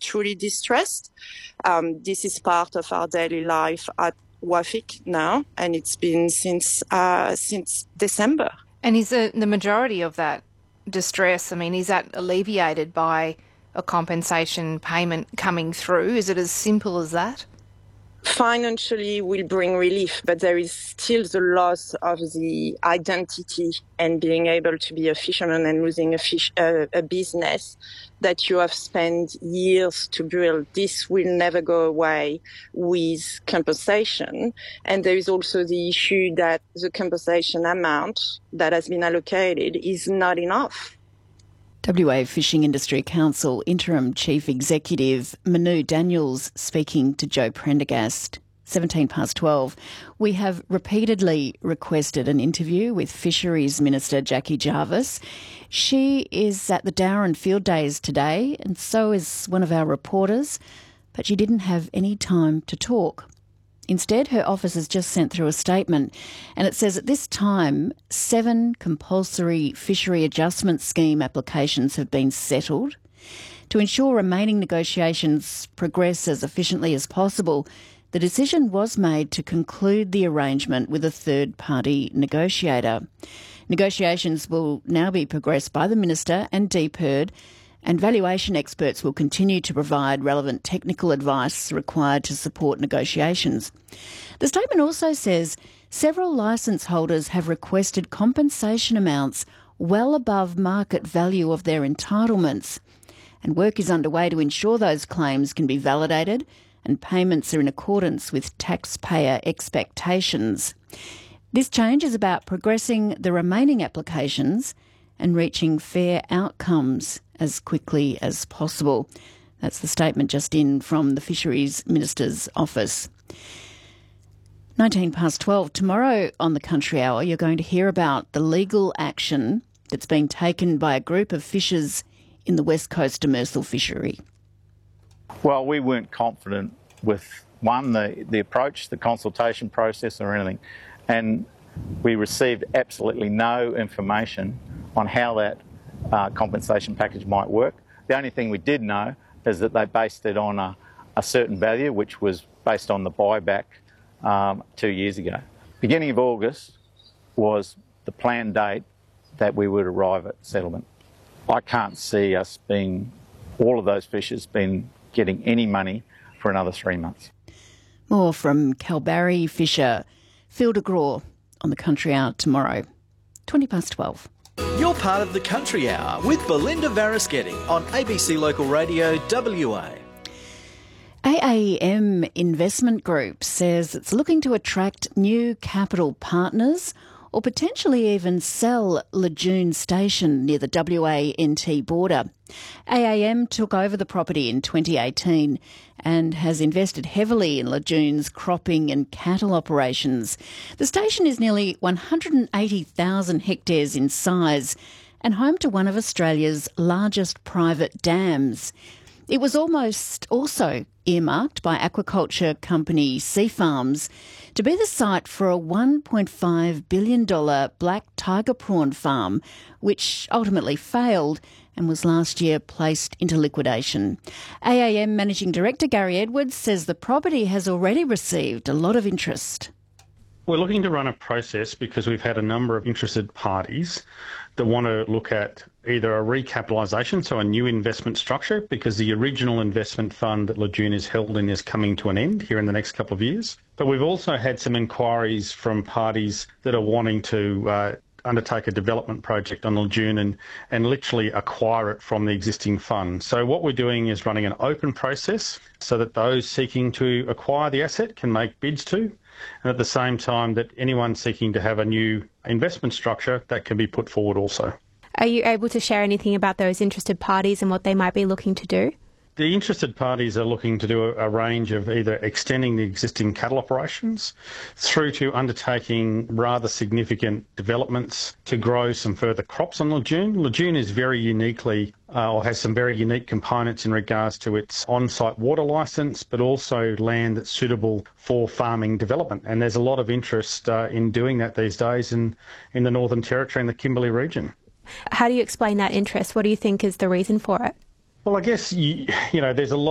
truly distressed. This is part of our daily life at Wafik now, and it's been since December. And is the majority of that distress, I mean, is that alleviated by a compensation payment coming through? Is it as simple as that? Financially will bring relief, but there is still the loss of the identity and being able to be a fisherman and losing a business that you have spent years to build. This will never go away with compensation. And there is also the issue that the compensation amount that has been allocated is not enough. WA Fishing Industry Council Interim Chief Executive Manu Daniels speaking to Joe Prendergast. 12:17. We have repeatedly requested an interview with Fisheries Minister Jackie Jarvis. She is at the Darwin Field Days today, and so is one of our reporters, but she didn't have any time to talk. Instead, her office has just sent through a statement, and it says at this time, 7 compulsory fishery adjustment scheme applications have been settled. To ensure remaining negotiations progress as efficiently as possible, the decision was made to conclude the arrangement with a third-party negotiator. Negotiations will now be progressed by the Minister and DPIRD, and valuation experts will continue to provide relevant technical advice required to support negotiations. The statement also says several licence holders have requested compensation amounts well above market value of their entitlements, and work is underway to ensure those claims can be validated and payments are in accordance with taxpayer expectations. This change is about progressing the remaining applications and reaching fair outcomes as quickly as possible. That's the statement just in from the Fisheries Minister's office. 12:19. Tomorrow on the Country Hour, you're going to hear about the legal action that's being taken by a group of fishers in the West Coast demersal fishery. Well, we weren't confident with, one, the approach, the consultation process or anything, and we received absolutely no information on how that compensation package might work. The only thing we did know is that they based it on a certain value, which was based on the buyback 2 years ago. Beginning of August was the planned date that we would arrive at settlement. I can't see us all of those fishers getting any money for another 3 months. More from Kalbarri fisher Phil de Grau on the Country Hour tomorrow. 12:20. You're part of the Country Hour with Belinda Varaschetti on ABC Local Radio WA. AAM Investment Group says it's looking to attract new capital partners or potentially even sell Lejeune Station near the WA-NT border. AAM took over the property in 2018 and has invested heavily in Lejeune's cropping and cattle operations. The station is nearly 180,000 hectares in size and home to one of Australia's largest private dams. It was also earmarked by aquaculture company Sea Farms to be the site for a $1.5 billion black tiger prawn farm, which ultimately failed and was last year placed into liquidation. AAM Managing Director Gary Edwards says the property has already received a lot of interest. We're looking to run a process because we've had a number of interested parties that want to look at either a recapitalisation, so a new investment structure, because the original investment fund that Lejeune is held in is coming to an end here in the next couple of years. But we've also had some inquiries from parties that are wanting to undertake a development project on Lejeune and literally acquire it from the existing fund. So what we're doing is running an open process so that those seeking to acquire the asset can make bids to, and at the same time that anyone seeking to have a new investment structure that can be put forward also. Are you able to share anything about those interested parties and what they might be looking to do? The interested parties are looking to do a range of either extending the existing cattle operations through to undertaking rather significant developments to grow some further crops on Lejeune. Lejeune is very uniquely or has some very unique components in regards to its on-site water licence, but also land that's suitable for farming development. And there's a lot of interest in doing that these days in the Northern Territory and the Kimberley region. How do you explain that interest? What do you think is the reason for it? Well, I guess, there's a lot